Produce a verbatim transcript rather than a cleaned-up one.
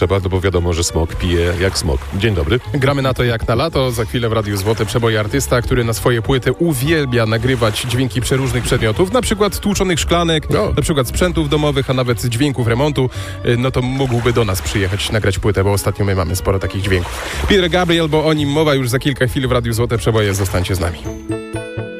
Trzeba, no bo wiadomo, że smok pije jak smok. Dzień dobry. Gramy na to jak na lato. Za chwilę w Radiu Złote Przeboje artysta, który na swoje płyty uwielbia nagrywać dźwięki przeróżnych przedmiotów, na przykład tłuczonych szklanek, No. na przykład sprzętów domowych, a nawet dźwięków remontu. No to mógłby do nas przyjechać, nagrać płytę, bo ostatnio my mamy sporo takich dźwięków. Peter Gabriel, bo o nim mowa już za kilka chwil w Radiu Złote Przeboje. Zostańcie z nami.